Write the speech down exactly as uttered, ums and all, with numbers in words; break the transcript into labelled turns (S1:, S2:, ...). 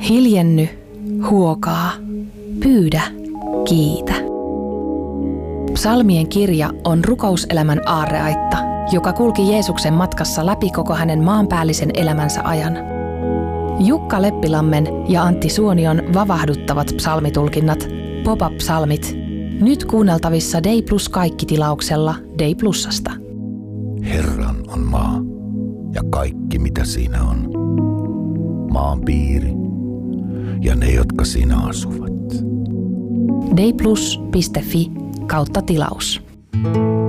S1: Hiljenny, huokaa, pyydä, kiitä. Psalmien kirja on rukouselämän aarreaitta, joka kulki Jeesuksen matkassa läpi koko hänen maanpäällisen elämänsä ajan. Jukka Leppilammen ja Antti Suonion vavahduttavat psalmitulkinnat, Pop-up-psalmit, nyt kuunneltavissa Dei Plus kaikki-tilauksella Dei Plusasta.
S2: Herran on maa ja kaikki mitä siinä on, maan piiri ja ne, jotka siinä asuvat.
S1: deiplus piste fi kautta tilaus.